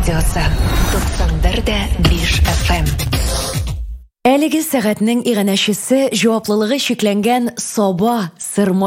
радиосы 91.5 FM. Әлеге сәгатьнең иганәчесе җаваплылыгы шикләнгән Саба Сырма